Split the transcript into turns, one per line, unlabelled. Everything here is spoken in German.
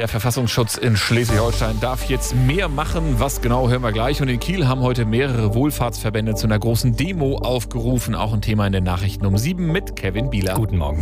Der Verfassungsschutz in Schleswig-Holstein darf jetzt mehr machen. Was genau, hören wir gleich. Und in Kiel haben heute mehrere Wohlfahrtsverbände zu einer großen Demo aufgerufen. Auch ein Thema in den Nachrichten um 7 mit Kevin Bieler.
Guten Morgen.